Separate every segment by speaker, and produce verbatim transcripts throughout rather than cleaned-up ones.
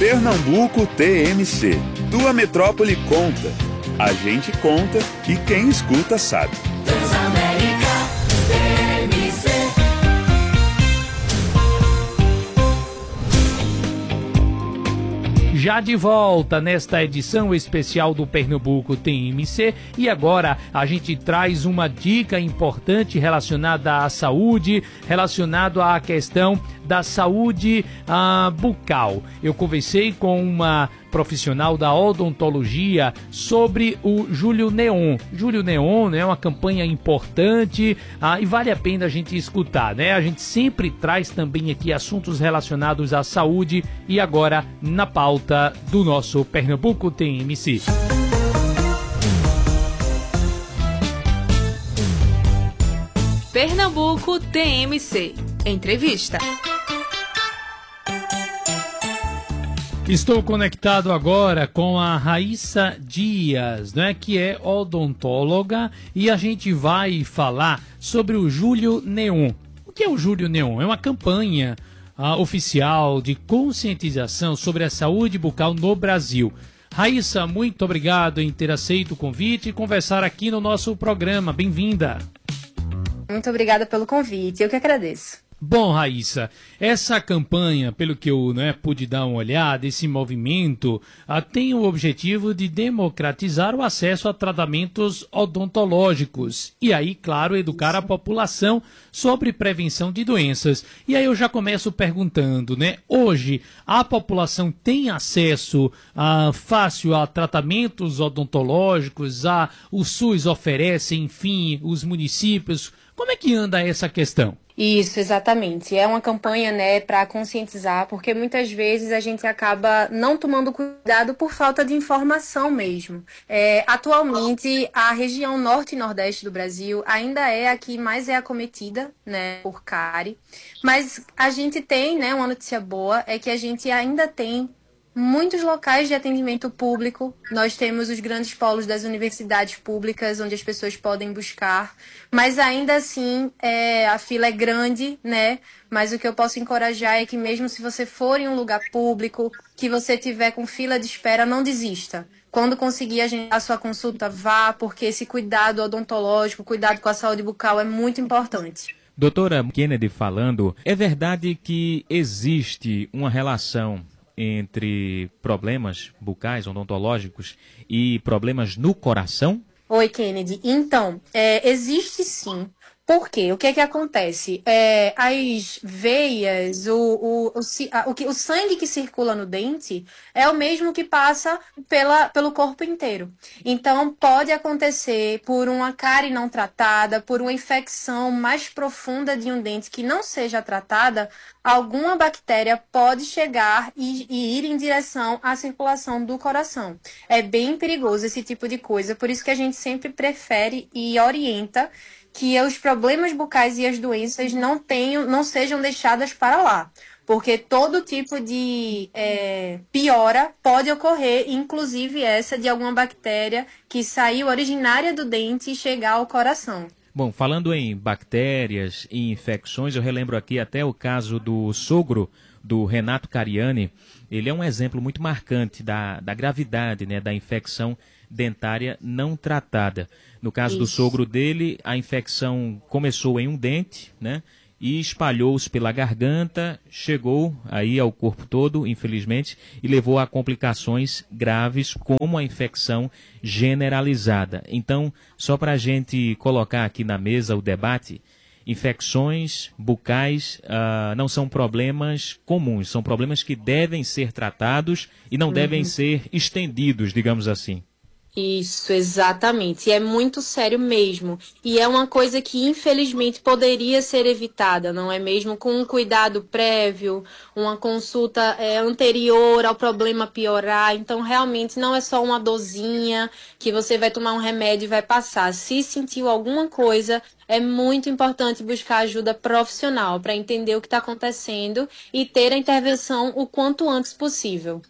Speaker 1: Pernambuco T M C. Tua metrópole conta. A gente conta e quem escuta sabe.
Speaker 2: Transamérica T M C.
Speaker 3: Já de volta nesta edição especial do Pernambuco T M C, e agora a gente traz uma dica importante relacionada à saúde, relacionado à questão da saúde ah, bucal. Eu conversei com uma profissional da odontologia sobre o Julho Neon. Julho Neon, né, é uma campanha importante ah, e vale a pena a gente escutar, né? A gente sempre traz também aqui assuntos relacionados à saúde e agora na pauta do nosso Pernambuco T M C.
Speaker 4: Pernambuco T M C. Entrevista.
Speaker 3: Estou conectado agora com a Raíssa Dias, né, que é odontóloga, e a gente vai falar sobre o Julho Neon. O que é o Julho Neon? É uma campanha ah, oficial de conscientização sobre a saúde bucal no Brasil. Raíssa, muito obrigado em ter aceito o convite e conversar aqui no nosso programa. Bem-vinda.
Speaker 5: Muito obrigada pelo convite, eu que agradeço.
Speaker 3: Bom, Raíssa, essa campanha, pelo que eu né, pude dar uma olhada, esse movimento, ah, tem o objetivo de democratizar o acesso a tratamentos odontológicos e aí, claro, educar a população sobre prevenção de doenças. E aí eu já começo perguntando, né? Hoje, a população tem acesso ah, fácil a tratamentos odontológicos? A, o SUS oferece, enfim, os municípios. Como é que anda essa questão?
Speaker 5: Isso, exatamente. É uma campanha, né, para conscientizar, porque muitas vezes a gente acaba não tomando cuidado por falta de informação mesmo. É, atualmente, a região norte e nordeste do Brasil ainda é a que mais é acometida, né, por cárie, mas a gente tem, né, uma notícia boa, é que a gente ainda tem muitos locais de atendimento público. Nós temos os grandes polos das universidades públicas, onde as pessoas podem buscar, mas ainda assim é, a fila é grande, né? Mas o que eu posso encorajar é que mesmo se você for em um lugar público, que você tiver com fila de espera, não desista. Quando conseguir agendar a sua consulta, vá, porque esse cuidado odontológico, cuidado com a saúde bucal é muito importante.
Speaker 6: Doutora Kennedy falando, é verdade que existe uma relação entre problemas bucais, odontológicos e problemas no coração?
Speaker 5: Oi, Kennedy. Então, é, existe sim. Por quê? O que é que acontece? É, as veias, o, o, o, a, o, que, o sangue que circula no dente é o mesmo que passa pela, pelo corpo inteiro. Então, pode acontecer por uma cárie não tratada, por uma infecção mais profunda de um dente que não seja tratada, alguma bactéria pode chegar e, e ir em direção à circulação do coração. É bem perigoso esse tipo de coisa, por isso que a gente sempre prefere e orienta que os problemas bucais e as doenças não tenham, não sejam deixadas para lá. Porque todo tipo de é, piora pode ocorrer, inclusive essa de alguma bactéria que saiu originária do dente e chegar ao coração.
Speaker 6: Bom, falando em bactérias e infecções, eu relembro aqui até o caso do sogro do Renato Cariani. Ele é um exemplo muito marcante da, da gravidade, né, da infecção dentária não tratada. No caso Isso. do sogro dele, a infecção começou em um dente, né, e espalhou-se pela garganta, chegou aí ao corpo todo, infelizmente, e levou a complicações graves, como a infecção generalizada. Então, só para a gente colocar aqui na mesa o debate, infecções bucais uh, não são problemas comuns, são problemas que devem ser tratados e não uhum. devem ser estendidos, digamos assim.
Speaker 5: Isso, exatamente. E é muito sério mesmo. E é uma coisa que, infelizmente, poderia ser evitada, não é mesmo? Com um cuidado prévio, uma consulta é, anterior ao problema piorar. Então, realmente, não é só uma dorzinha que você vai tomar um remédio e vai passar. Se sentiu alguma coisa, é muito importante buscar ajuda profissional para entender o que está acontecendo e ter a intervenção o quanto antes possível.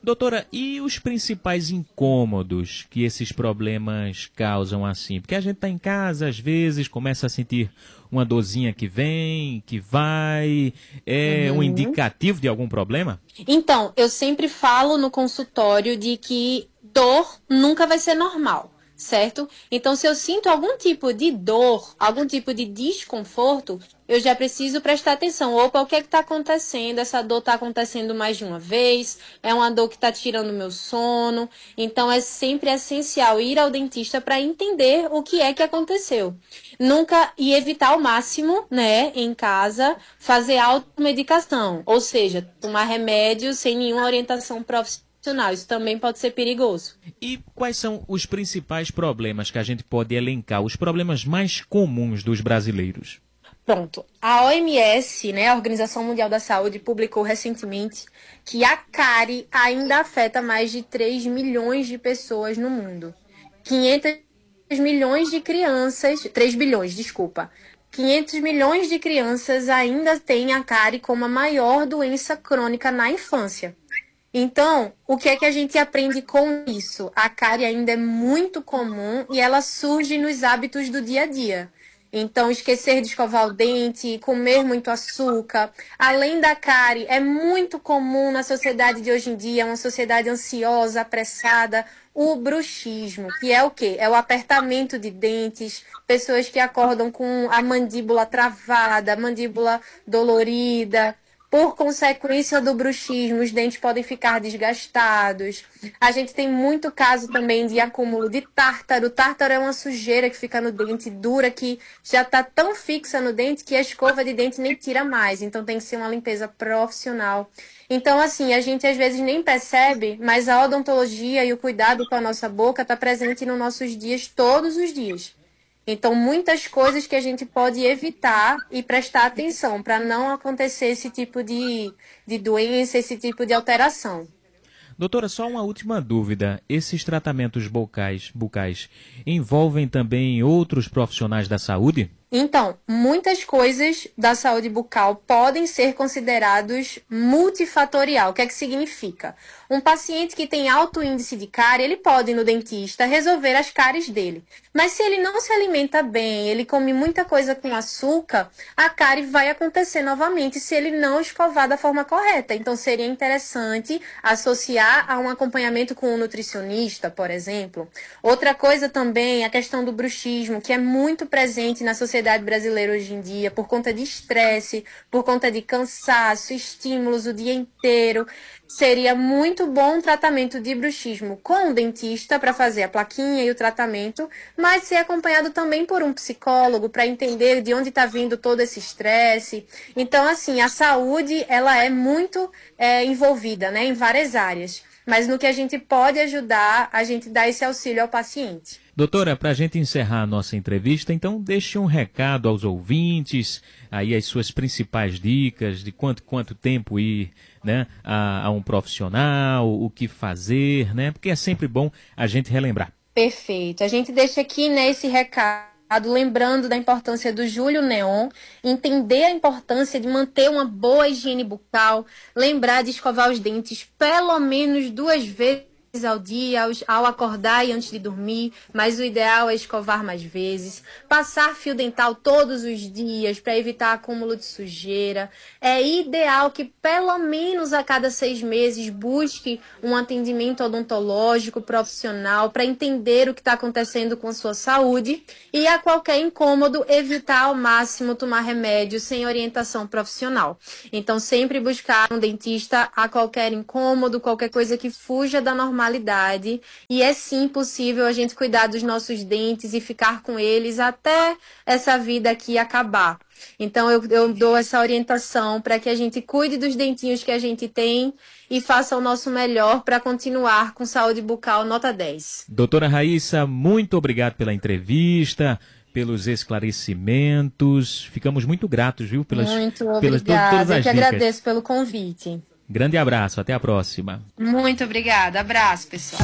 Speaker 6: Doutora, e os principais incômodos que esses problemas causam assim? Porque a gente está em casa, às vezes, começa a sentir uma dorzinha que vem, que vai, é uhum. um indicativo de algum problema?
Speaker 5: Então, eu sempre falo no consultório de que dor nunca vai ser normal. Certo? Então, se eu sinto algum tipo de dor, algum tipo de desconforto, eu já preciso prestar atenção. Opa, o que é que está acontecendo? Essa dor está acontecendo mais de uma vez? É uma dor que está tirando o meu sono? Então, é sempre essencial ir ao dentista para entender o que é que aconteceu. Nunca, e evitar ao máximo, né, em casa, fazer automedicação. Ou seja, tomar remédio sem nenhuma orientação profissional. Isso também pode ser perigoso.
Speaker 6: E quais são os principais problemas que a gente pode elencar, os problemas mais comuns dos brasileiros?
Speaker 5: Pronto. A O M S, né, a Organização Mundial da Saúde, publicou recentemente que a cárie ainda afeta mais de três milhões de pessoas no mundo. quinhentos milhões de crianças, três bilhões, desculpa. quinhentos milhões de crianças ainda têm a cárie como a maior doença crônica na infância. Então, o que é que a gente aprende com isso? A cárie ainda é muito comum e ela surge nos hábitos do dia a dia. Então, esquecer de escovar o dente, comer muito açúcar. Além da cárie, é muito comum na sociedade de hoje em dia, uma sociedade ansiosa, apressada, o bruxismo, que é o quê? É o apertamento de dentes, pessoas que acordam com a mandíbula travada, a mandíbula dolorida. Por consequência do bruxismo, os dentes podem ficar desgastados. A gente tem muito caso também de acúmulo de tártaro. Tártaro é uma sujeira que fica no dente dura, que já está tão fixa no dente que a escova de dente nem tira mais. Então tem que ser uma limpeza profissional. Então, assim, a gente às vezes nem percebe, mas a odontologia e o cuidado com a nossa boca está presente nos nossos dias todos os dias. Então, muitas coisas que a gente pode evitar e prestar atenção para não acontecer esse tipo de, de doença, esse tipo de alteração.
Speaker 6: Doutora, só uma última dúvida. Esses tratamentos bucais, bucais envolvem também outros profissionais da saúde?
Speaker 5: Então, muitas coisas da saúde bucal podem ser considerados multifatorial. O que é que significa? Um paciente que tem alto índice de cárie, ele pode ir no dentista resolver as cáries dele. Mas se ele não se alimenta bem, ele come muita coisa com açúcar, a cárie vai acontecer novamente se ele não escovar da forma correta. Então, seria interessante associar a um acompanhamento com um nutricionista, por exemplo. Outra coisa também, a questão do bruxismo, que é muito presente na sociedade brasileira hoje em dia, por conta de estresse, por conta de cansaço, estímulos o dia inteiro. Seria muito bom um tratamento de bruxismo com o dentista para fazer a plaquinha e o tratamento, mas ser acompanhado também por um psicólogo para entender de onde está vindo todo esse estresse. Então, assim, a saúde ela é muito é, envolvida, né, em várias áreas. Mas no que a gente pode ajudar, a gente dá esse auxílio ao paciente.
Speaker 6: Doutora, para a gente encerrar a nossa entrevista, então deixe um recado aos ouvintes, aí as suas principais dicas de quanto, quanto tempo ir, né, a, a um profissional, o que fazer, né? Porque é sempre bom a gente relembrar.
Speaker 5: Perfeito. A gente deixa aqui, né, esse recado. Lembrando da importância do Júlio Neon, entender a importância de manter uma boa higiene bucal, lembrar de escovar os dentes pelo menos duas vezes ao dia, ao acordar e antes de dormir, mas o ideal é escovar mais vezes, passar fio dental todos os dias para evitar acúmulo de sujeira. É ideal que pelo menos a cada seis meses busque um atendimento odontológico profissional para entender o que está acontecendo com a sua saúde e a qualquer incômodo evitar ao máximo tomar remédio sem orientação profissional. Então sempre buscar um dentista a qualquer incômodo, qualquer coisa que fuja da normalidade. Normalidade, e é sim possível a gente cuidar dos nossos dentes e ficar com eles até essa vida aqui acabar. Então eu, eu dou essa orientação para que a gente cuide dos dentinhos que a gente tem e faça o nosso melhor para continuar com saúde bucal nota dez.
Speaker 6: Doutora Raíssa, muito obrigado pela entrevista, pelos esclarecimentos. Ficamos muito gratos, viu? Pelas,
Speaker 5: muito
Speaker 6: pelas
Speaker 5: obrigada,
Speaker 6: todas as
Speaker 5: eu que
Speaker 6: dicas.
Speaker 5: agradeço pelo convite.
Speaker 6: Grande abraço, até a próxima.
Speaker 5: Muito obrigada, abraço, pessoal.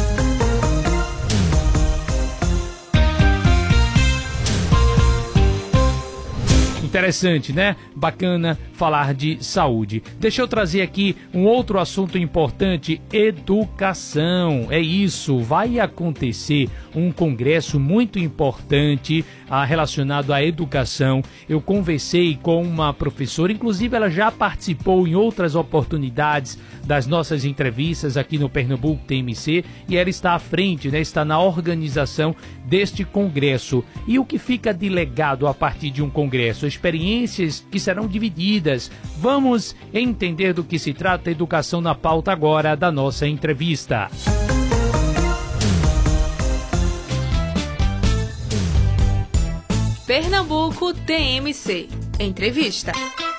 Speaker 3: Interessante, né? Bacana falar de saúde. Deixa eu trazer aqui um outro assunto importante, educação. É isso, vai acontecer um congresso muito importante ah, relacionado à educação. Eu conversei com uma professora, inclusive ela já participou em outras oportunidades das nossas entrevistas aqui no Pernambuco T M C, e ela está à frente, né? Está na organização deste congresso. E o que fica de legado a partir de um congresso? Experiências que serão divididas. Vamos entender do que se trata a educação na pauta agora da nossa entrevista.
Speaker 4: Pernambuco T M C. Entrevista.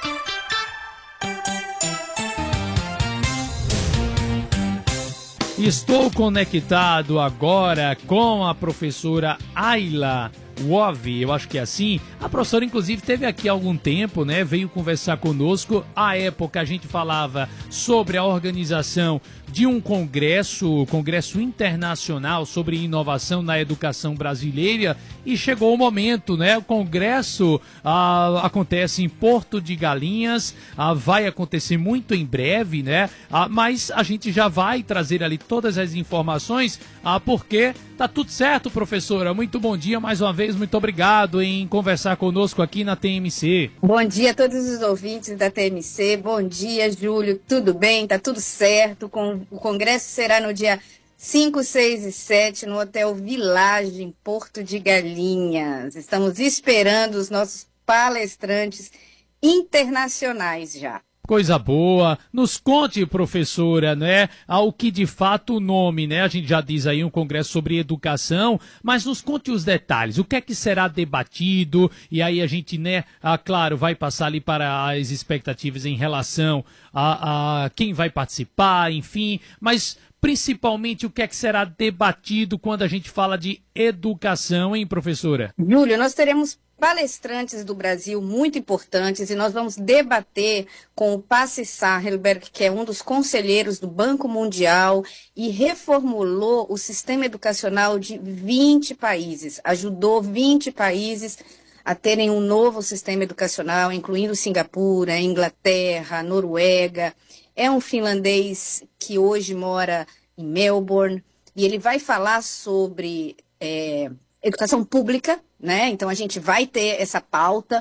Speaker 3: Estou conectado agora com a professora Ayla Wove, eu acho que é assim. A professora, inclusive, esteve aqui há algum tempo, né? Veio conversar conosco. À época, a gente falava sobre a organização de um congresso, congresso internacional sobre inovação na educação brasileira, e chegou o momento, né? O congresso ah, acontece em Porto de Galinhas, ah, vai acontecer muito em breve, né? Ah, mas a gente já vai trazer ali todas as informações, ah, porque tá tudo certo, professora. Muito bom dia mais uma vez, muito obrigado em conversar conosco aqui na T M C.
Speaker 7: Bom dia a todos os ouvintes da T M C, bom dia, Júlio, tudo bem? Tá tudo certo, com o congresso será no dia cinco, seis e sete no Hotel Village, em Porto de Galinhas. Estamos esperando os nossos palestrantes internacionais já.
Speaker 3: Coisa boa. Nos conte, professora, né, ao que de fato o nome, né? A gente já diz aí um congresso sobre educação, mas nos conte os detalhes. O que é que será debatido? E aí a gente, né, ah, claro, vai passar ali para as expectativas em relação a, a quem vai participar, enfim, mas principalmente o que é que será debatido quando a gente fala de educação, hein, professora?
Speaker 7: Júlio, nós teremos palestrantes do Brasil muito importantes e nós vamos debater com o Pasi Sahelberg, que é um dos conselheiros do Banco Mundial e reformulou o sistema educacional de vinte países, ajudou vinte países a terem um novo sistema educacional, incluindo Singapura, Inglaterra, Noruega. É um finlandês que hoje mora em Melbourne e ele vai falar sobre é, educação pública, né? Então a gente vai ter essa pauta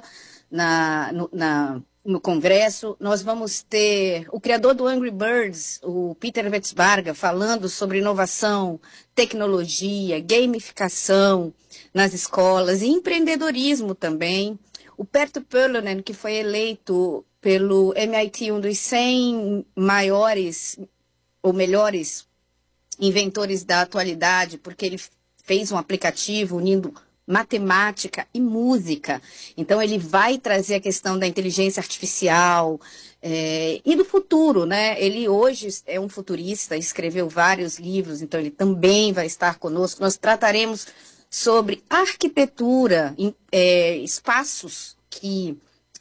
Speaker 7: na, no, na, no Congresso. Nós vamos ter o criador do Angry Birds, o Peter Vetsvarga, falando sobre inovação, tecnologia, gamificação nas escolas e empreendedorismo também. O Perttu Pölönen, que foi eleito pelo M I T, um dos cem maiores ou melhores inventores da atualidade, porque ele fez um aplicativo unindo matemática e música. Então, ele vai trazer a questão da inteligência artificial é, e do futuro, né? Ele hoje é um futurista, escreveu vários livros, então ele também vai estar conosco. Nós trataremos sobre arquitetura, é, espaços que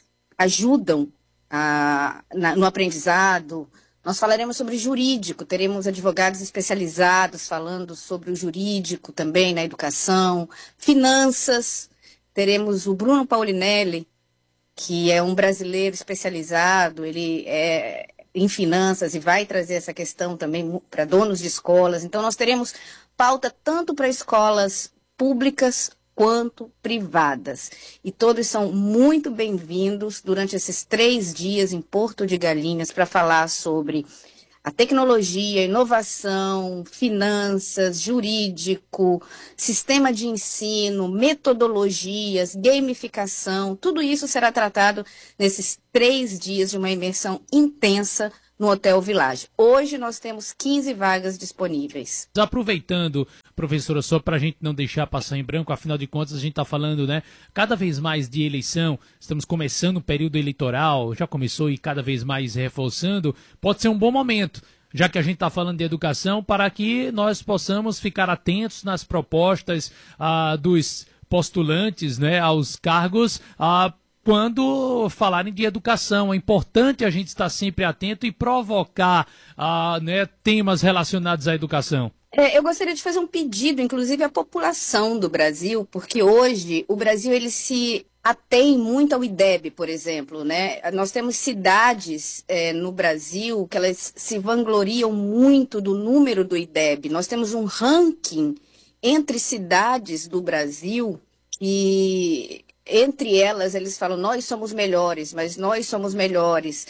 Speaker 7: ajudam a, na, no aprendizado. Nós falaremos sobre jurídico, teremos advogados especializados falando sobre o jurídico também na educação, finanças, teremos o Bruno Paulinelli, que é um brasileiro especializado, ele é em finanças e vai trazer essa questão também para donos de escolas. Então nós teremos pauta tanto para escolas públicas quanto privadas. E todos são muito bem-vindos durante esses três dias em Porto de Galinhas para falar sobre a tecnologia, inovação, finanças, jurídico, sistema de ensino, metodologias, gamificação. Tudo isso será tratado nesses três dias de uma imersão intensa no Hotel Village. Hoje nós temos quinze vagas disponíveis.
Speaker 3: Aproveitando, professora, só para a gente não deixar passar em branco, afinal de contas a gente está falando, né, cada vez mais de eleição, estamos começando o período eleitoral, já começou e cada vez mais reforçando, pode ser um bom momento, já que a gente está falando de educação, para que nós possamos ficar atentos nas propostas ah, dos postulantes, né, aos cargos, ah, quando falarem de educação. É importante a gente estar sempre atento e provocar ah, né, temas relacionados à educação.
Speaker 7: É, eu gostaria de fazer um pedido, inclusive à população do Brasil, porque hoje o Brasil ele se atém muito ao I D E B, por exemplo, né? Nós temos cidades é, no Brasil que elas se vangloriam muito do número do I D E B. Nós temos um ranking entre cidades do Brasil e entre elas eles falam, nós somos melhores, mas nós somos melhores.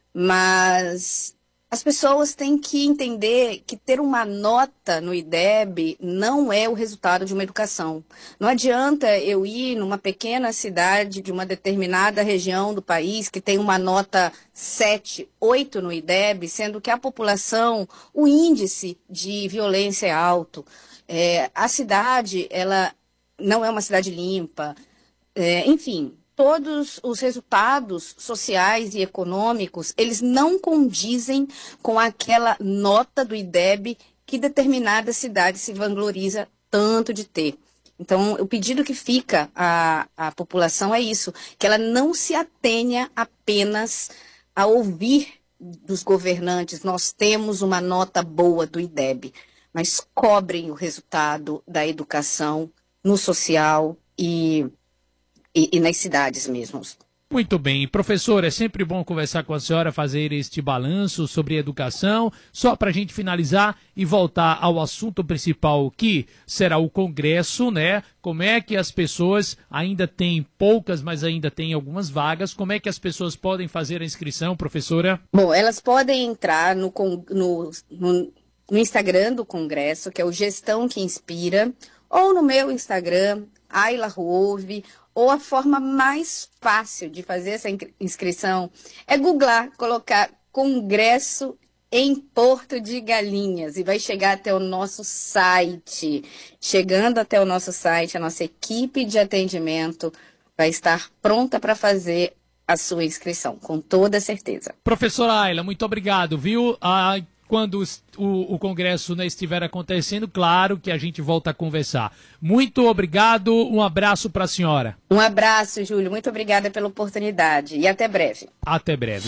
Speaker 7: Mas as pessoas têm que entender que ter uma nota no I D E B não é o resultado de uma educação. Não adianta eu ir numa pequena cidade de uma determinada região do país que tem uma nota sete, oito no I D E B, sendo que a população, o índice de violência é alto. É, a cidade, ela não é uma cidade limpa. É, enfim, todos os resultados sociais e econômicos, eles não condizem com aquela nota do I D E B que determinada cidade se vangloriza tanto de ter. Então, o pedido que fica à, à população é isso, que ela não se atenha apenas a ouvir dos governantes, nós temos uma nota boa do I D E B, mas cobrem o resultado da educação no social e E, e nas cidades mesmo.
Speaker 3: Muito bem. Professor, é sempre bom conversar com a senhora, fazer este balanço sobre educação. Só para a gente finalizar e voltar ao assunto principal, que será o Congresso, né? Como é que as pessoas, ainda tem poucas, mas ainda tem algumas vagas, como é que as pessoas podem fazer a inscrição, professora?
Speaker 7: Bom, elas podem entrar no, no, no, no Instagram do Congresso, que é o Gestão que Inspira, ou no meu Instagram, Ayla Ruove, ou a forma mais fácil de fazer essa inscrição é googlar, colocar Congresso em Porto de Galinhas e vai chegar até o nosso site. Chegando até o nosso site, a nossa equipe de atendimento vai estar pronta para fazer a sua inscrição, com toda certeza.
Speaker 3: Professora Ayla, muito obrigado, viu? Ah, quando o, o Congresso, né, estiver acontecendo, claro que a gente volta a conversar. Muito obrigado, um abraço para a senhora.
Speaker 7: Um abraço, Júlio, muito obrigada pela oportunidade e até breve.
Speaker 3: Até breve.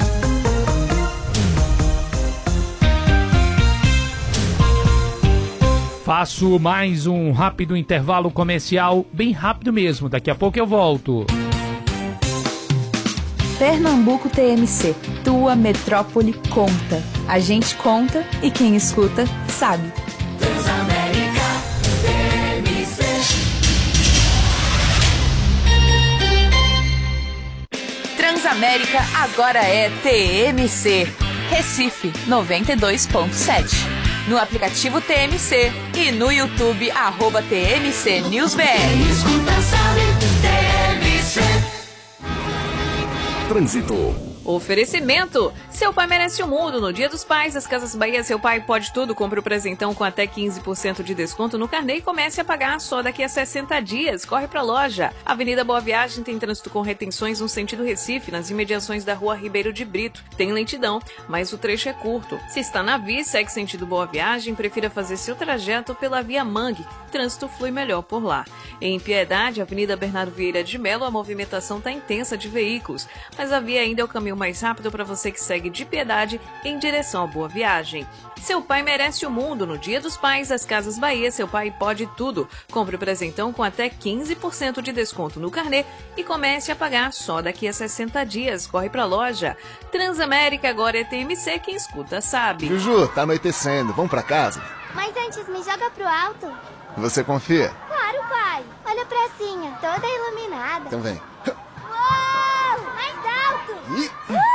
Speaker 3: Faço mais um rápido intervalo comercial, bem rápido mesmo, daqui a pouco eu volto.
Speaker 8: Pernambuco T M C, tua metrópole conta. A gente conta e quem escuta sabe.
Speaker 2: Transamérica T M C.
Speaker 4: Transamérica agora é T M C. Recife noventa e dois ponto sete. No aplicativo T M C e no YouTube, arroba T M C News B R.
Speaker 2: Quem escuta sabe, T M C.
Speaker 9: Trânsito.
Speaker 4: Oferecimento. Seu pai merece o mundo. No Dia dos Pais, as Casas Bahia, seu pai pode tudo. Compre o presentão com até quinze por cento de desconto no carnê e comece a pagar só daqui a sessenta dias. Corre pra loja. Avenida Boa Viagem tem trânsito com retenções no sentido Recife, nas imediações da Rua Ribeiro de Brito. Tem lentidão, mas o trecho é curto. Se está na via e segue sentido Boa Viagem, prefira fazer seu trajeto pela Via Mangue. Trânsito flui melhor por lá. Em Piedade, Avenida Bernardo Vieira de Melo, a movimentação está intensa de veículos, mas a via ainda é o caminho mais rápido para você que segue de Piedade em direção à Boa Viagem. Seu pai merece o mundo. No Dia dos Pais, as Casas Bahia, seu pai pode tudo. Compre o presentão com até quinze por cento de desconto no carnê e comece a pagar só daqui a sessenta dias. Corre pra loja. Transamérica agora é T M C, quem escuta sabe.
Speaker 10: Juju, tá anoitecendo, vamos pra casa?
Speaker 11: Mas antes me joga pro alto.
Speaker 10: Você confia?
Speaker 11: Claro, pai. Olha a pracinha, toda iluminada.
Speaker 10: Então vem.
Speaker 11: Uou! Mais alto!
Speaker 10: Ih.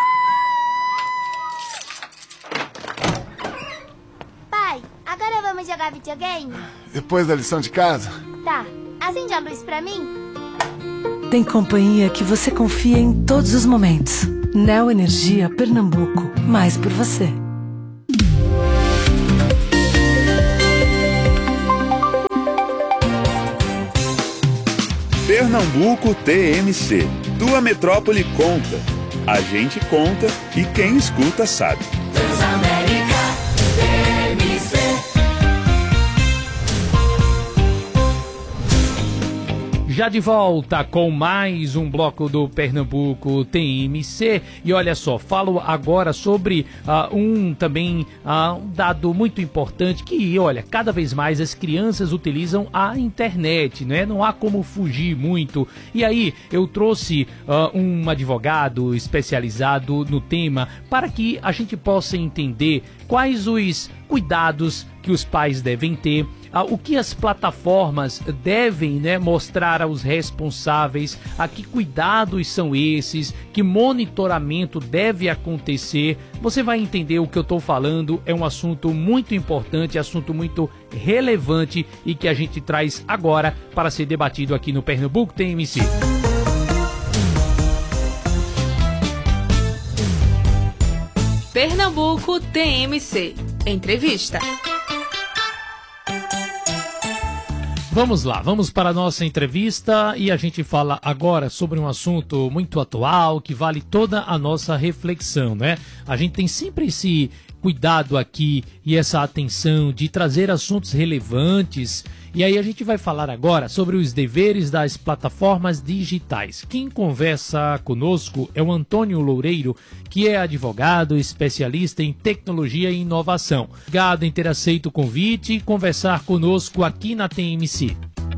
Speaker 11: Pai, agora vamos jogar videogame?
Speaker 10: Depois da lição de casa?
Speaker 11: Tá. Acende a luz pra mim?
Speaker 12: Tem companhia que você confia em todos os momentos. Neo Energia Pernambuco. Mais por você.
Speaker 1: Pernambuco T M C. Tua metrópole conta. A gente conta e quem escuta sabe.
Speaker 2: Transamérica T M C.
Speaker 3: Já de volta com mais um bloco do Pernambuco T M C. E olha só, falo agora sobre uh, um também uh, um dado muito importante que, olha, cada vez mais as crianças utilizam a internet, né? Não há como fugir muito. E aí eu trouxe uh, um advogado especializado no tema para que a gente possa entender quais os cuidados que os pais devem ter, ah, o que as plataformas devem, né, mostrar aos responsáveis, a que cuidados são esses, que monitoramento deve acontecer. Você vai entender o que eu estou falando, é um assunto muito importante, assunto muito relevante e que a gente traz agora para ser debatido aqui no Pernambuco T M C.
Speaker 4: Pernambuco T M C. Entrevista.
Speaker 3: Vamos lá, vamos para a nossa entrevista e a gente fala agora sobre um assunto muito atual que vale toda a nossa reflexão, né? A gente tem sempre esse cuidado aqui e essa atenção de trazer assuntos relevantes. E aí a gente vai falar agora sobre os deveres das plataformas digitais. Quem conversa conosco é o Antônio Loureiro, que é advogado, especialista em tecnologia e inovação. Obrigado em ter aceito o convite e conversar conosco aqui na T M C.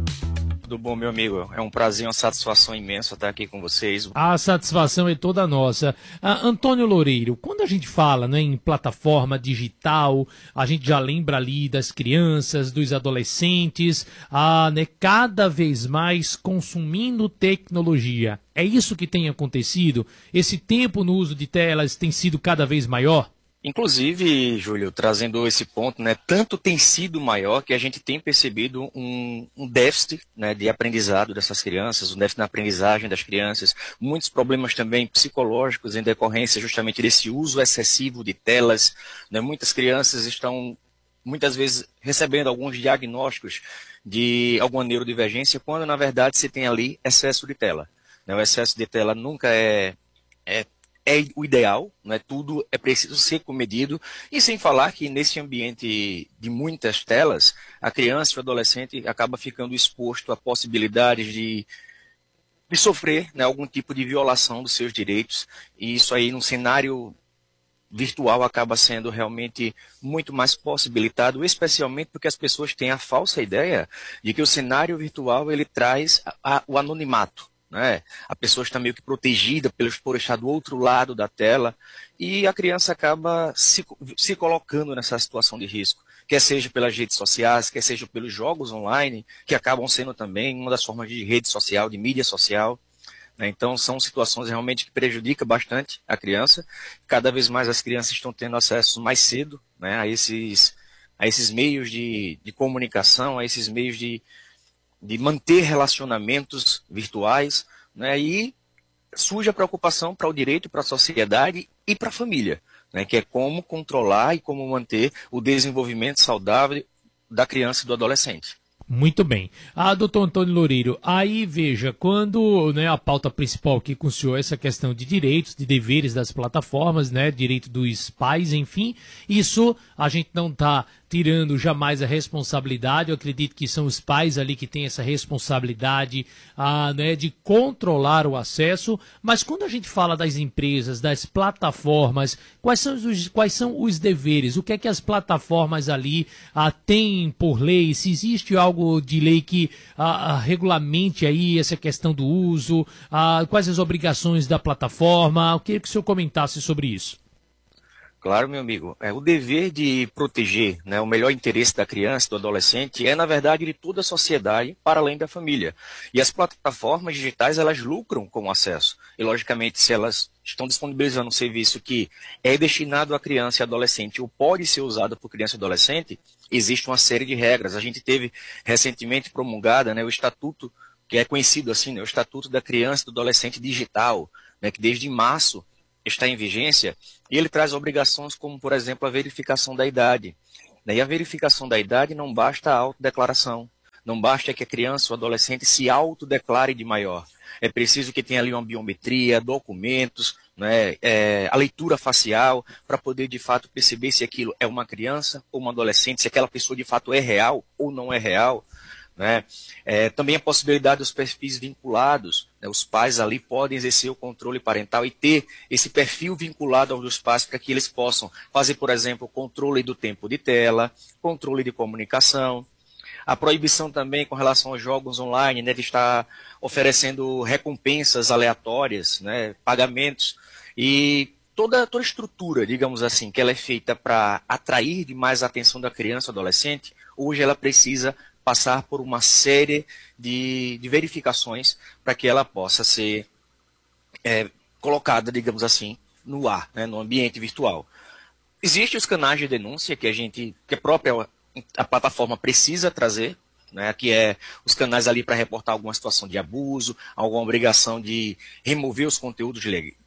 Speaker 9: Tudo bom, meu amigo? É um prazer, uma satisfação imensa estar aqui com vocês.
Speaker 3: A satisfação é toda nossa. Ah, Antônio Loureiro, quando a gente fala, né, em plataforma digital, a gente já lembra ali das crianças, dos adolescentes, ah, né, cada vez mais consumindo tecnologia. É isso que tem acontecido? Esse tempo no uso de telas tem sido cada vez maior?
Speaker 9: Inclusive, Júlio, trazendo esse ponto, né, tanto tem sido maior que a gente tem percebido um, um déficit, né, de aprendizado dessas crianças, um déficit na aprendizagem das crianças, muitos problemas também psicológicos em decorrência justamente desse uso excessivo de telas, né, muitas crianças estão muitas vezes recebendo alguns diagnósticos de alguma neurodivergência, quando na verdade se tem ali excesso de tela. Né, o excesso de tela nunca é, é É o ideal, né? Tudo é preciso ser comedido, e sem falar que nesse ambiente de muitas telas, a criança e o adolescente acaba ficando exposto a possibilidades de, de sofrer, né, algum tipo de violação dos seus direitos, e isso aí num cenário virtual acaba sendo realmente muito mais possibilitado, especialmente porque as pessoas têm a falsa ideia de que o cenário virtual ele traz a, a, o anonimato. Né? A pessoa está meio que protegida por estar do outro lado da tela, e a criança acaba se, se colocando nessa situação de risco, quer seja pelas redes sociais, quer seja pelos jogos online, que acabam sendo também uma das formas de rede social, de mídia social. Né? Então são situações realmente que prejudicam bastante a criança. Cada vez mais as crianças estão tendo acesso mais cedo, né, a, esses, a esses meios de, de comunicação, a esses meios de de manter relacionamentos virtuais, né, e surge a preocupação para o direito, para a sociedade e para a família, né, que é como controlar e como manter o desenvolvimento saudável da criança e do adolescente.
Speaker 3: Muito bem. Ah, doutor Antônio Loureiro, aí veja, quando, né, a pauta principal aqui com o senhor é essa questão de direitos, de deveres das plataformas, né, direito dos pais, enfim, isso a gente não está tirando jamais a responsabilidade. Eu acredito que são os pais ali que têm essa responsabilidade, ah, né, de controlar o acesso, mas quando a gente fala das empresas, das plataformas, quais são os, quais são os deveres? O que é que as plataformas ali ah, têm por lei? Se existe algo de lei que ah, regulamente aí essa questão do uso, ah, quais as obrigações da plataforma? Eu queria que o senhor comentasse sobre isso.
Speaker 9: Claro, meu amigo. É, o dever de proteger, né, o melhor interesse da criança, do adolescente, é, na verdade, de toda a sociedade, para além da família. E as plataformas digitais, elas lucram com o acesso. E, logicamente, se elas estão disponibilizando um serviço que é destinado à criança e adolescente ou pode ser usado por criança e adolescente, existe uma série de regras. A gente teve recentemente promulgada, né, o Estatuto, que é conhecido assim, né, o Estatuto da Criança e do Adolescente Digital, né, que desde março está em vigência, e ele traz obrigações como, por exemplo, a verificação da idade. E a verificação da idade não basta a autodeclaração, não basta que a criança ou adolescente se autodeclare de maior. É preciso que tenha ali uma biometria, documentos, né, é, a leitura facial, para poder de fato perceber se aquilo é uma criança ou uma adolescente, se aquela pessoa de fato é real ou não é real. né? É, também a possibilidade dos perfis vinculados, né? Os pais ali podem exercer o controle parental e ter esse perfil vinculado aos dos pais para que eles possam fazer, por exemplo, controle do tempo de tela, controle de comunicação. A proibição também com relação aos jogos online, né, de estar oferecendo recompensas aleatórias, né, pagamentos, e toda, toda estrutura, digamos assim, que ela é feita para atrair demais a atenção da criança ou adolescente, hoje ela precisa passar por uma série de, de verificações para que ela possa ser é, colocada, digamos assim, no ar, né, no ambiente virtual. Existem os canais de denúncia que a gente, que a própria a plataforma precisa trazer, né, que é os canais ali para reportar alguma situação de abuso, alguma obrigação de remover os conteúdos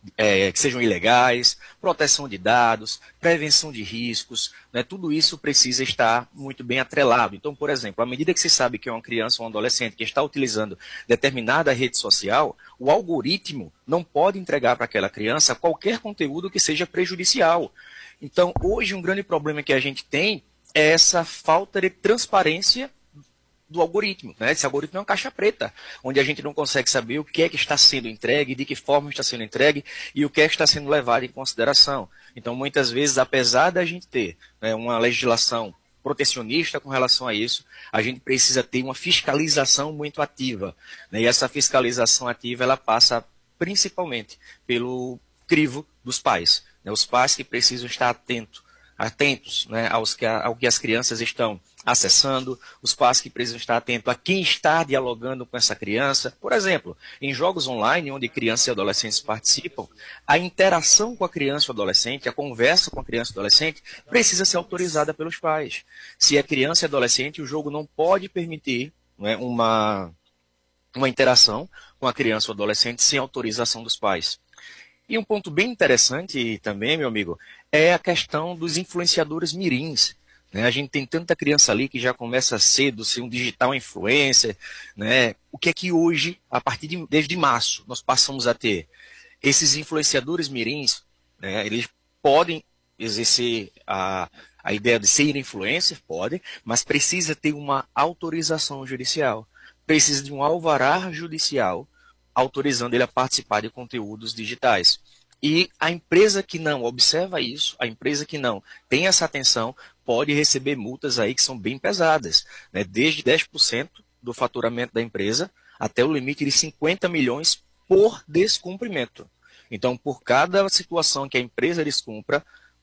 Speaker 9: é, que sejam ilegais, proteção de dados, prevenção de riscos, né, tudo isso precisa estar muito bem atrelado. Então, por exemplo, à medida que se sabe que é uma criança ou um adolescente que está utilizando determinada rede social, o algoritmo não pode entregar para aquela criança qualquer conteúdo que seja prejudicial. Então, hoje um grande problema que a gente tem é essa falta de transparência do algoritmo, né? Esse algoritmo é uma caixa preta, onde a gente não consegue saber o que é que está sendo entregue, de que forma está sendo entregue e o que é que está sendo levado em consideração. Então, muitas vezes, apesar da gente ter, né, uma legislação protecionista com relação a isso, a gente precisa ter uma fiscalização muito ativa, né? E essa fiscalização ativa, ela passa principalmente pelo crivo dos pais, né? Os pais que precisam estar atentos atentos, né, aos que a, ao que as crianças estão acessando, os pais que precisam estar atentos a quem está dialogando com essa criança. Por exemplo, em jogos online, onde crianças e adolescentes participam, a interação com a criança ou adolescente, a conversa com a criança ou adolescente, precisa ser autorizada pelos pais. Se é criança e adolescente, o jogo não pode permitir, né, uma, uma interação com a criança ou adolescente sem autorização dos pais. E um ponto bem interessante também, meu amigo, é a questão dos influenciadores mirins. Né? A gente tem tanta criança ali que já começa cedo, ser um digital influencer. Né? O que é que hoje, a partir de desde março, nós passamos a ter? Esses influenciadores mirins, né, eles podem exercer a, a ideia de ser influencer, podem, mas precisa ter uma autorização judicial. Precisa de um alvará judicial autorizando ele a participar de conteúdos digitais. E a empresa que não observa isso, a empresa que não tem essa atenção, pode receber multas aí que são bem pesadas, né? Desde dez por cento do faturamento da empresa até o limite de cinquenta milhões por descumprimento. Então, por cada situação que a empresa descumpra,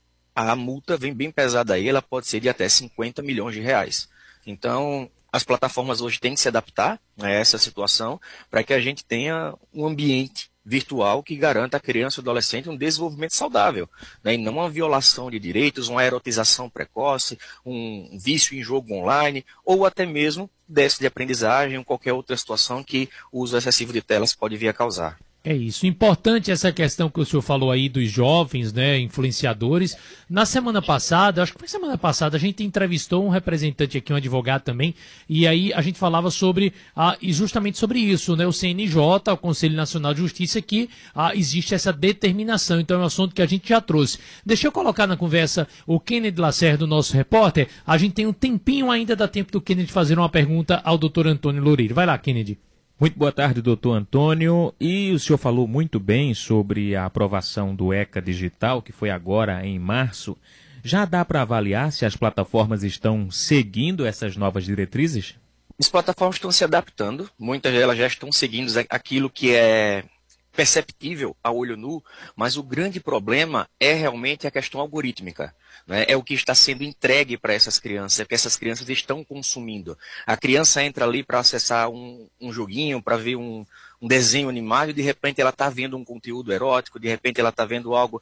Speaker 9: a multa vem bem pesada aí, ela pode ser de até cinquenta milhões de reais. Então, as plataformas hoje têm que se adaptar a essa situação para que a gente tenha um ambiente virtual que garanta à criança e ao adolescente um desenvolvimento saudável, né? E não uma violação de direitos, uma erotização precoce, um vício em jogo online ou até mesmo déficit de aprendizagem ou qualquer outra situação que o uso excessivo de telas pode vir a causar.
Speaker 3: É isso. Importante essa questão que o senhor falou aí dos jovens, né, influenciadores. Na semana passada, acho que foi semana passada, a gente entrevistou um representante aqui, um advogado também, e aí a gente falava sobre, ah, e justamente sobre isso, né, o C N J, o Conselho Nacional de Justiça, que ah, existe essa determinação. Então é um assunto que a gente já trouxe. Deixa eu colocar na conversa o Kennedy Lacerda, nosso repórter. A gente tem um tempinho ainda, dá tempo do Kennedy fazer uma pergunta ao doutor Antônio Loureiro. Vai lá, Kennedy.
Speaker 6: Muito boa tarde, doutor Antônio. E o senhor falou muito bem sobre a aprovação do ECA Digital, que foi agora em março. Já dá para avaliar se as plataformas estão seguindo essas novas diretrizes?
Speaker 9: As plataformas estão se adaptando, muitas delas já estão seguindo aquilo que é perceptível a olho nu, mas o grande problema é realmente a questão algorítmica, né? É o que está sendo entregue para essas crianças, é o que essas crianças estão consumindo. A criança entra ali para acessar um, um joguinho, para ver um, um desenho animado, e de repente ela está vendo um conteúdo erótico, de repente ela está vendo algo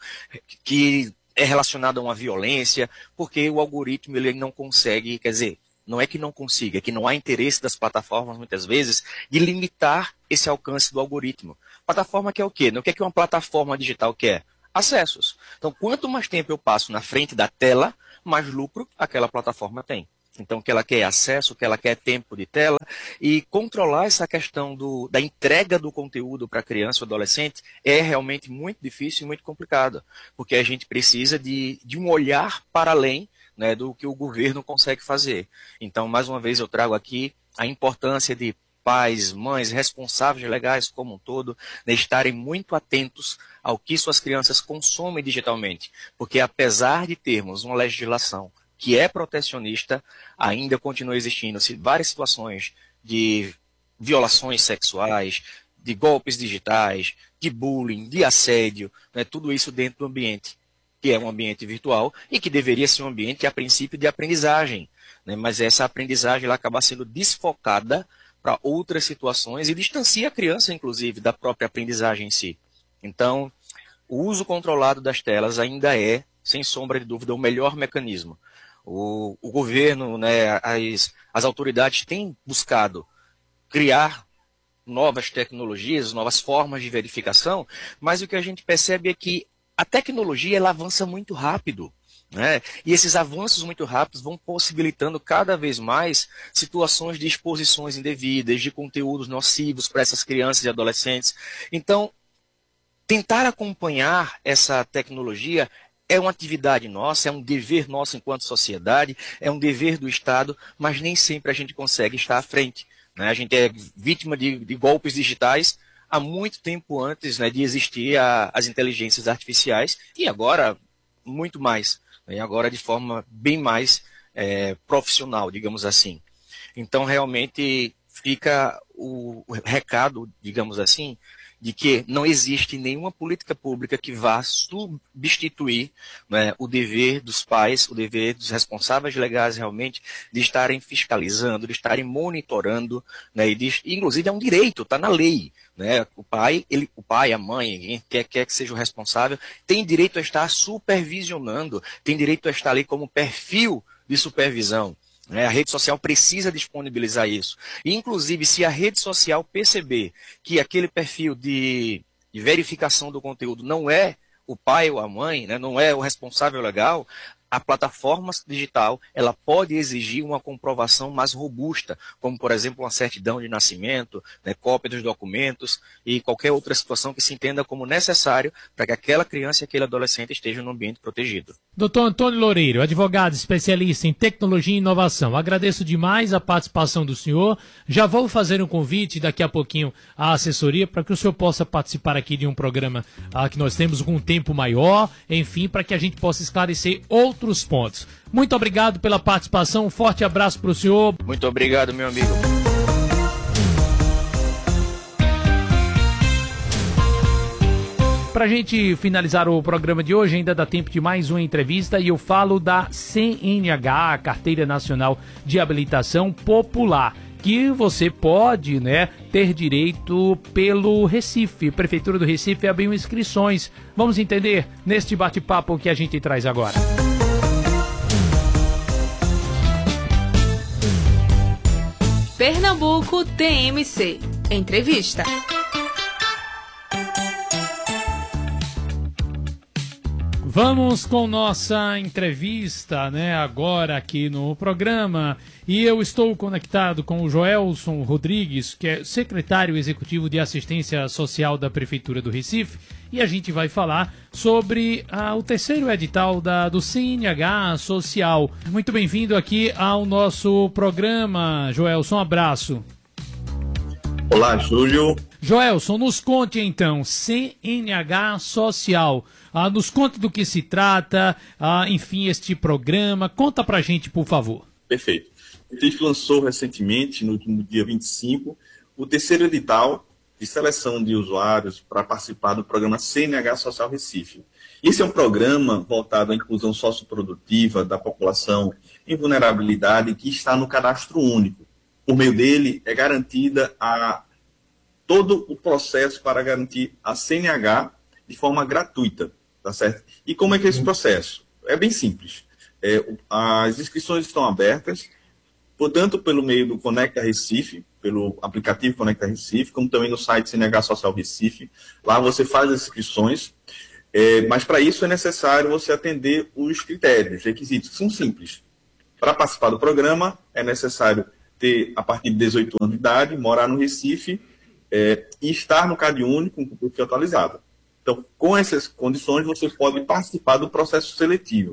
Speaker 9: que é relacionado a uma violência, porque o algoritmo ele não consegue, quer dizer, não é que não consiga, é que não há interesse das plataformas, muitas vezes, de limitar esse alcance do algoritmo. Plataforma quer o quê? O que é que uma plataforma digital quer? Acessos. Então, quanto mais tempo eu passo na frente da tela, mais lucro aquela plataforma tem. Então, o que ela quer é acesso, o que ela quer é tempo de tela, e controlar essa questão do, da entrega do conteúdo para criança ou adolescente é realmente muito difícil e muito complicado, porque a gente precisa de, de um olhar para além, né, do que o governo consegue fazer. Então, mais uma vez, eu trago aqui a importância de pais, mães, responsáveis legais como um todo, né, estarem muito atentos ao que suas crianças consomem digitalmente. Porque apesar de termos uma legislação que é protecionista, ainda continua existindo várias situações de violações sexuais, de golpes digitais, de bullying, de assédio, né, tudo isso dentro do ambiente, que é um ambiente virtual e que deveria ser um ambiente, a princípio, de aprendizagem. Né, mas essa aprendizagem ela acaba sendo desfocada para outras situações e distancia a criança, inclusive, da própria aprendizagem em si. Então, o uso controlado das telas ainda é, sem sombra de dúvida, o melhor mecanismo. O, o governo, né, as, as autoridades têm buscado criar novas tecnologias, novas formas de verificação, mas o que a gente percebe é que a tecnologia ela avança muito rápido. Né? E esses avanços muito rápidos vão possibilitando cada vez mais situações de exposições indevidas, de conteúdos nocivos para essas crianças e adolescentes. Então, tentar acompanhar essa tecnologia é uma atividade nossa, é um dever nosso enquanto sociedade, é um dever do Estado, mas nem sempre a gente consegue estar à frente. Né? A gente é vítima de, de golpes digitais há muito tempo antes, né, de existir a, as inteligências artificiais e agora muito mais. E agora de forma bem mais é, profissional, digamos assim. Então, realmente, fica o, o recado, digamos assim, de que não existe nenhuma política pública que vá substituir, né, o dever dos pais, o dever dos responsáveis legais realmente de estarem fiscalizando, de estarem monitorando, né, e de, inclusive é um direito, está na lei. Né? O pai, ele, o pai, a mãe, quem quer, quer que seja o responsável, tem direito a estar supervisionando, tem direito a estar ali como perfil de supervisão. Né? A rede social precisa disponibilizar isso. E, inclusive, se a rede social perceber que aquele perfil de, de verificação do conteúdo não é o pai ou a mãe, né? Não é o responsável legal, a plataforma digital ela pode exigir uma comprovação mais robusta, como, por exemplo, uma certidão de nascimento, né, cópia dos documentos e qualquer outra situação que se entenda como necessário para que aquela criança e aquele adolescente estejam no ambiente protegido.
Speaker 3: doutor Antônio Loureiro, advogado especialista em tecnologia e inovação, agradeço demais a participação do senhor. Já vou fazer um convite daqui a pouquinho à assessoria para que o senhor possa participar aqui de um programa ah, que nós temos com um tempo maior, enfim, para que a gente possa esclarecer outros outros pontos. Muito obrigado pela participação, um forte abraço para o senhor.
Speaker 9: Muito obrigado, meu amigo.
Speaker 3: Para a gente finalizar o programa de hoje, ainda dá tempo de mais uma entrevista e eu falo da C N H, a Carteira Nacional de Habilitação Popular, que você pode, né, ter direito pelo Recife. Prefeitura do Recife abriu inscrições. Vamos entender neste bate-papo que a gente traz agora.
Speaker 4: Pernambuco T M C. Entrevista.
Speaker 3: Vamos com nossa entrevista, né, agora aqui no programa. E eu estou conectado com o Joelson Rodrigues, que é secretário executivo de Assistência Social da Prefeitura do Recife. E a gente vai falar sobre ah, o terceiro edital da, do C N H Social. Muito bem-vindo aqui ao nosso programa, Joelson. Um abraço.
Speaker 13: Olá, Júlio.
Speaker 3: Joelson, nos conte então, C N H Social. Ah, nos conte do que se trata, ah, enfim, este programa. Conta pra gente, por favor.
Speaker 13: Perfeito. A gente lançou recentemente, no, no dia vinte e cinco, o terceiro edital de seleção de usuários para participar do programa C N H Social Recife. Esse é um programa voltado à inclusão socioprodutiva da população em vulnerabilidade que está no cadastro único. Por meio dele, é garantida a, todo o processo para garantir a C N H de forma gratuita, tá certo? E como é que é esse processo? É bem simples. É, as inscrições estão abertas, tanto pelo meio do Conecta Recife, pelo aplicativo Conecta Recife, como também no site C N H Social Recife. Lá você faz as inscrições, é, mas para isso é necessário você atender os critérios, os requisitos, que são simples. Para participar do programa, é necessário ter, a partir de dezoito anos de idade, morar no Recife é, e estar no CadÚnico com o perfil atualizado. Então, com essas condições, você pode participar do processo seletivo.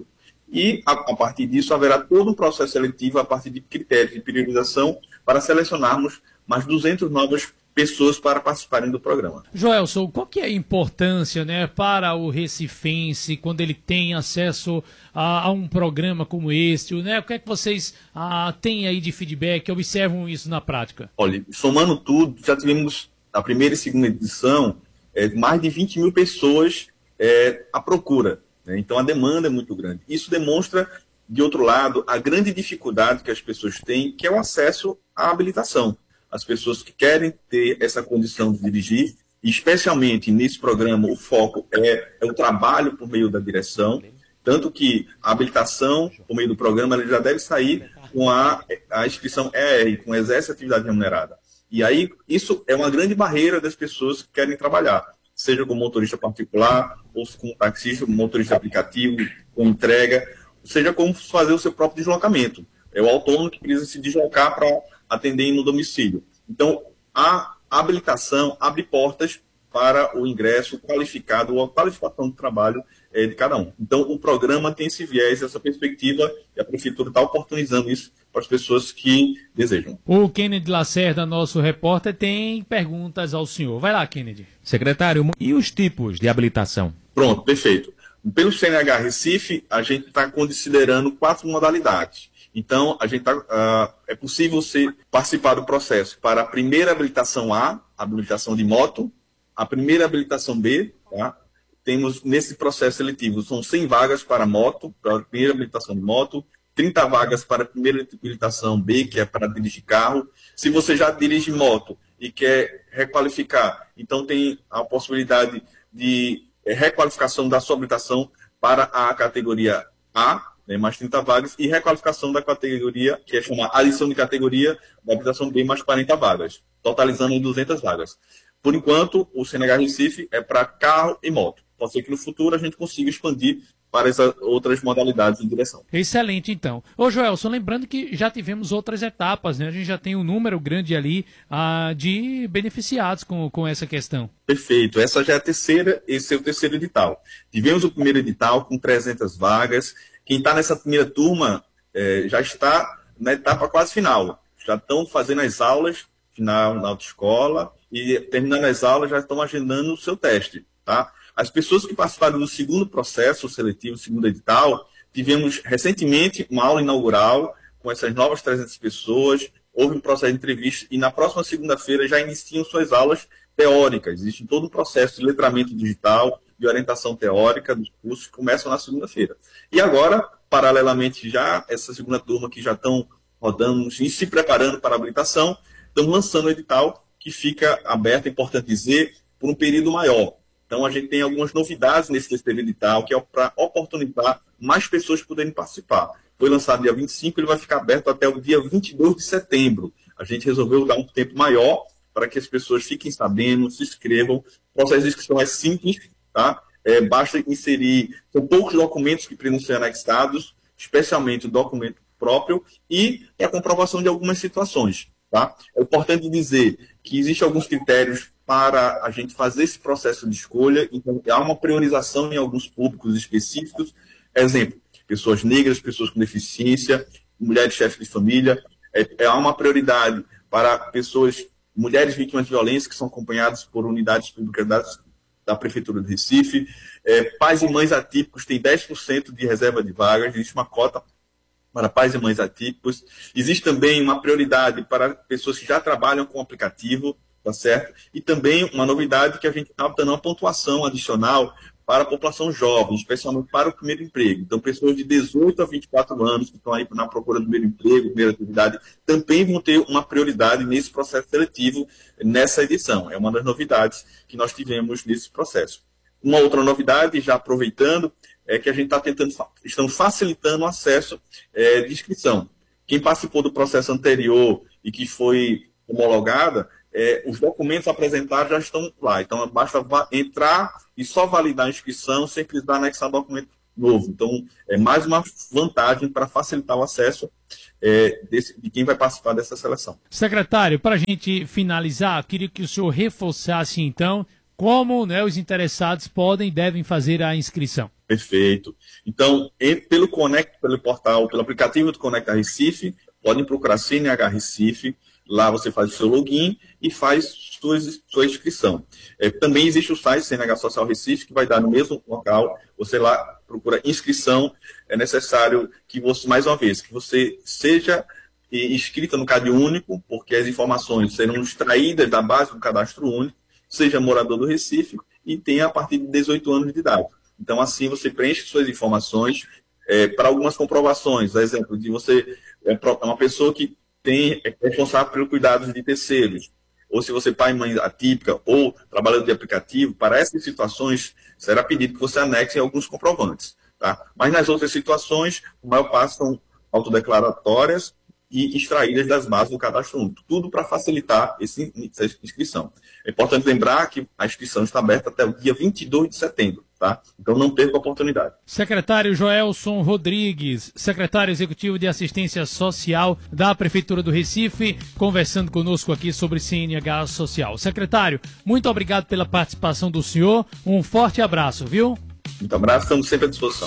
Speaker 13: e, a, a partir disso, haverá todo um processo seletivo a partir de critérios de priorização para selecionarmos mais duzentas novas pessoas para participarem do programa.
Speaker 3: Joelson, qual que é a importância, né, para o recifense quando ele tem acesso a, a um programa como este, né? O que é que vocês ah, têm aí de feedback, observam isso na prática?
Speaker 13: Olha, somando tudo, já tivemos a primeira e segunda edição, é, mais de vinte mil pessoas é, à procura, né? Então a demanda é muito grande. Isso demonstra, de outro lado, a grande dificuldade que as pessoas têm, que é o acesso à habilitação. As pessoas que querem ter essa condição de dirigir, e especialmente nesse programa, o foco é, é o trabalho por meio da direção, tanto que a habilitação, por meio do programa, ela já deve sair com a, a inscrição E R, com exerce atividade remunerada. E aí, isso é uma grande barreira das pessoas que querem trabalhar, seja como motorista particular, ou como taxista, como motorista aplicativo, com entrega, seja como fazer o seu próprio deslocamento. É o autônomo que precisa se deslocar para atender no domicílio. Então, a habilitação abre portas para o ingresso qualificado ou a qualificação do trabalho é, de cada um. Então, o programa tem esse viés, essa perspectiva, e a Prefeitura está oportunizando isso para as pessoas que desejam.
Speaker 3: O Kennedy Lacerda, nosso repórter, tem perguntas ao senhor. Vai lá, Kennedy.
Speaker 6: Secretário, e os tipos de habilitação?
Speaker 13: Pronto, perfeito. Pelo C N H Recife, a gente está considerando quatro modalidades. Então, a gente tá, uh, é possível você participar do processo para a primeira habilitação A, habilitação de moto, a primeira habilitação B, tá? Temos nesse processo seletivo, são cem vagas para moto, para a primeira habilitação de moto, trinta vagas para a primeira habilitação B, que é para dirigir carro. Se você já dirige moto e quer requalificar, então tem a possibilidade de requalificação da sua habilitação para a categoria A, né, mais trinta vagas, e requalificação da categoria, que é chamada adição de categoria, da habilitação B, mais quarenta vagas, totalizando em duzentas vagas. Por enquanto, o C N H Recife é para carro e moto. Pode ser que no futuro a gente consiga expandir para essas outras modalidades de direção.
Speaker 3: Excelente, então. Ô, Joelson, lembrando que já tivemos outras etapas, né? A gente já tem um número grande ali ah, de beneficiados com, com essa questão.
Speaker 13: Perfeito. Essa já é a terceira, esse é o terceiro edital. Tivemos o primeiro edital com trezentas vagas. Quem está nessa primeira turma é, já está na etapa quase final. Já estão fazendo as aulas final na autoescola e, terminando as aulas, já estão agendando o seu teste, tá? As pessoas que participaram do segundo processo seletivo, segundo edital, tivemos recentemente uma aula inaugural com essas novas trezentas pessoas, houve um processo de entrevista e na próxima segunda-feira já iniciam suas aulas teóricas. Existe todo um processo de letramento digital, de orientação teórica dos cursos que começam na segunda-feira. E agora, paralelamente já, essa segunda turma que já estão rodando e se preparando para a habilitação, estão lançando o edital que fica aberto, é importante dizer, por um período maior. Então, a gente tem algumas novidades nesse terceiro edital, que é para oportunizar mais pessoas poderem participar. Foi lançado dia vinte e cinco, ele vai ficar aberto até o dia vinte e dois de setembro. A gente resolveu dar um tempo maior para que as pessoas fiquem sabendo, se inscrevam. O processo de inscrição é simples, tá? É, basta inserir, são poucos documentos que precisam ser anexados, especialmente o documento próprio e a comprovação de algumas situações. Tá? É importante dizer que existem alguns critérios para a gente fazer esse processo de escolha, então há uma priorização em alguns públicos específicos, exemplo, pessoas negras, pessoas com deficiência, mulheres chefes de família, é, é uma prioridade para pessoas, mulheres vítimas de violência que são acompanhadas por unidades públicas da, da Prefeitura do Recife, é, pais e mães atípicos têm dez por cento de reserva de vagas, existe uma cota para pais e mães atípicos. Existe também uma prioridade para pessoas que já trabalham com o aplicativo, tá certo? E também uma novidade que a gente está dando uma pontuação adicional para a população jovem, especialmente para o primeiro emprego. Então, pessoas de dezoito a vinte e quatro anos que estão aí na procura do primeiro emprego, primeira atividade, também vão ter uma prioridade nesse processo seletivo, nessa edição. É uma das novidades que nós tivemos nesse processo. Uma outra novidade, já aproveitando, é que a gente está tentando, estamos facilitando o acesso é, de inscrição. Quem participou do processo anterior e que foi homologada, é, os documentos apresentados já estão lá. Então, basta entrar e só validar a inscrição sem precisar anexar documento novo. Então, é mais uma vantagem para facilitar o acesso é, desse, de quem vai participar dessa seleção.
Speaker 3: Secretário, para a gente finalizar, queria que o senhor reforçasse, então, como, né, os interessados podem e devem fazer a inscrição.
Speaker 13: Perfeito. Então, pelo Conect, pelo portal, pelo aplicativo do Conecta Recife, podem procurar C N H Recife, lá você faz o seu login e faz sua, sua inscrição. É, também existe o site C N H Social Recife, que vai dar no mesmo local, você lá procura inscrição, é necessário que você, mais uma vez, que você seja inscrita no Cade Único, porque as informações serão extraídas da base do cadastro único, seja morador do Recife e tenha a partir de dezoito anos de idade. Então, assim, você preenche suas informações é, para algumas comprovações. Por exemplo, de você é uma pessoa que tem, é responsável pelo cuidado de terceiros, ou se você é pai e mãe atípica ou trabalhador de aplicativo, para essas situações será pedido que você anexe alguns comprovantes. Tá? Mas nas outras situações, a maior parte são autodeclaratórias e extraídas das bases do cadastro único. Tudo para facilitar esse, essa inscrição. É importante lembrar que a inscrição está aberta até o dia vinte e dois de setembro. Tá? Então não perca a oportunidade.
Speaker 3: Secretário Joelson Rodrigues, secretário executivo de Assistência Social da Prefeitura do Recife, conversando conosco aqui sobre C N H Social. Secretário, muito obrigado pela participação do senhor. Um forte abraço, viu?
Speaker 13: Muito abraço, estamos sempre à disposição.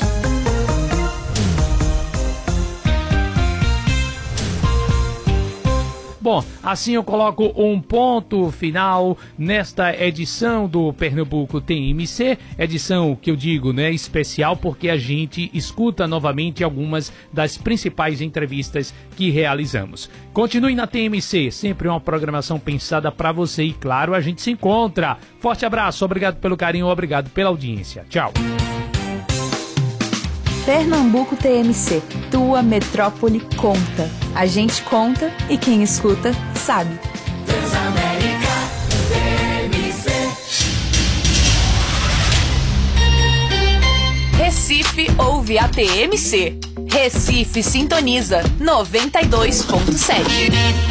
Speaker 3: Bom, assim eu coloco um ponto final nesta edição do Pernambuco T M C, edição que eu digo, né, especial porque a gente escuta novamente algumas das principais entrevistas que realizamos. Continue na T M C, sempre uma programação pensada para você e claro, a gente se encontra. Forte abraço, obrigado pelo carinho, obrigado pela audiência. Tchau.
Speaker 8: Pernambuco T M C, tua metrópole conta. A gente conta e quem escuta sabe.
Speaker 2: Transamérica T M C.
Speaker 4: Recife ouve a T M C. Recife sintoniza noventa e dois ponto sete.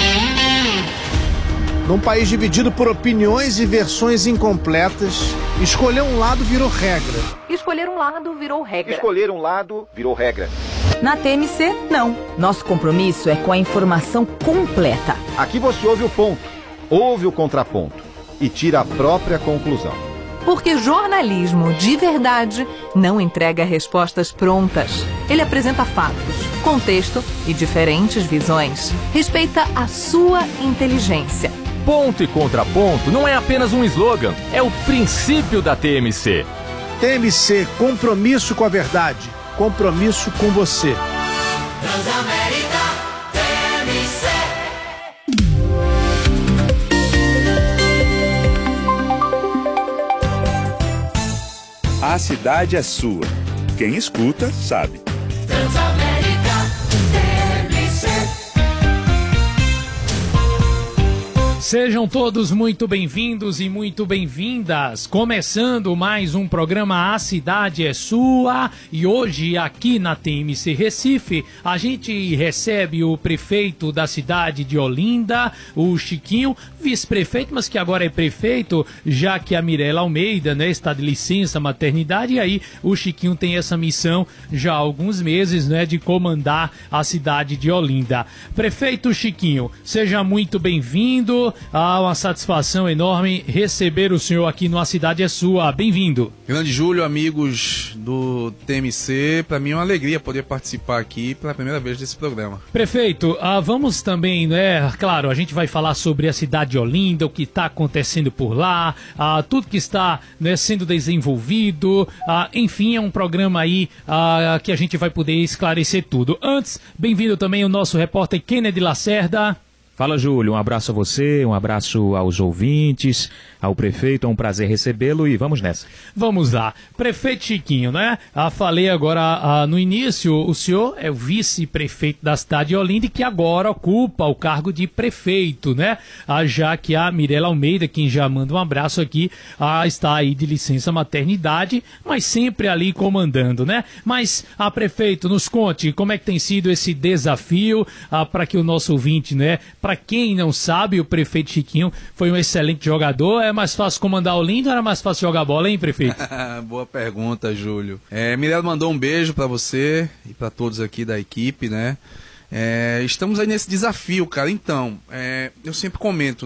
Speaker 14: Num país dividido por opiniões e versões incompletas, escolher um lado virou regra.
Speaker 15: Escolher um lado virou regra.
Speaker 16: Escolher um lado virou regra.
Speaker 15: Na T M C, não. Nosso compromisso é com a informação completa.
Speaker 16: Aqui você ouve o ponto, ouve o contraponto e tira a própria conclusão.
Speaker 15: Porque jornalismo de verdade não entrega respostas prontas. Ele apresenta fatos, contexto e diferentes visões. Respeita a sua inteligência.
Speaker 17: Ponto e contraponto não é apenas um slogan, é o princípio da T M C.
Speaker 14: T M C, compromisso com a verdade, compromisso com você.
Speaker 2: Transamérica T M C.
Speaker 1: A cidade é sua. Quem escuta, sabe.
Speaker 2: Transamérica T M C.
Speaker 3: Sejam todos muito bem-vindos e muito bem-vindas. Começando mais um programa A Cidade é Sua. E hoje aqui na T M C Recife, a gente recebe o prefeito da cidade de Olinda, o Chiquinho, vice-prefeito, mas que agora é prefeito, já que a Mirela Almeida, né, está de licença maternidade. E aí o Chiquinho tem essa missão já há alguns meses, né, de comandar a cidade de Olinda. Prefeito Chiquinho, seja muito bem-vindo. Ah, uma satisfação enorme receber o senhor aqui no A Cidade é Sua. Bem-vindo.
Speaker 18: Grande Júlio, amigos do T M C, para mim é uma alegria poder participar aqui pela primeira vez desse programa.
Speaker 3: Prefeito, ah, vamos também, né, claro, a gente vai falar sobre a cidade de Olinda, o que está acontecendo por lá, ah, tudo que está, né, sendo desenvolvido, ah, enfim, é um programa aí ah, que a gente vai poder esclarecer tudo. Antes, bem-vindo também o nosso repórter Kennedy Lacerda.
Speaker 6: Fala, Júlio, um abraço a você, um abraço aos ouvintes, ao prefeito, é um prazer recebê-lo e vamos nessa.
Speaker 3: Vamos lá. Prefeito Chiquinho, né? Ah, falei agora ah, no início, o senhor é o vice-prefeito da cidade de Olinda e que agora ocupa o cargo de prefeito, né? Ah, já que a Mirela Almeida, quem já manda um abraço aqui, ah, está aí de licença maternidade, mas sempre ali comandando, né? Mas, ah, prefeito, nos conte como é que tem sido esse desafio ah, para que o nosso ouvinte, né? Para quem não sabe, o prefeito Chiquinho foi um excelente jogador. É mais fácil comandar Olinda ou era mais fácil jogar bola, hein, prefeito?
Speaker 18: Boa pergunta, Júlio. É, Mirela mandou um beijo para você e para todos aqui da equipe, né? É, estamos aí nesse desafio, cara. Então, é, eu sempre comento,